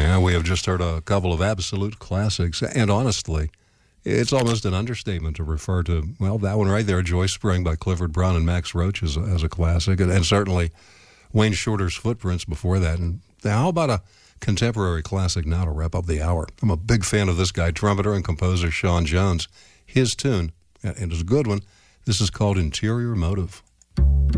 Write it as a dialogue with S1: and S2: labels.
S1: Yeah, we have just heard a couple of absolute classics, and honestly, it's almost an understatement to refer to, well, that one right there, Joy Spring by Clifford Brown and Max Roach as a classic, and certainly Wayne Shorter's Footprints before that. And how about a contemporary classic now to wrap up the hour? I'm a big fan of this guy, trumpeter and composer Sean Jones. His tune, and it's a good one, this is called Interior Motive.